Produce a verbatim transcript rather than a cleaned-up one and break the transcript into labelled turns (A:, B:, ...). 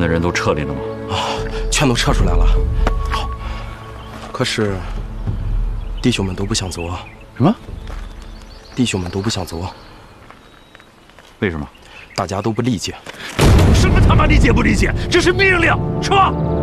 A: 的人都撤离了吗？
B: 啊，全都撤出来了。好，可是弟兄们都不想走啊。
A: 什么？
B: 弟兄们都不想走啊？
A: 为什么？
B: 大家都不理解。
C: 什么他妈理解不理解？这是命令，撤！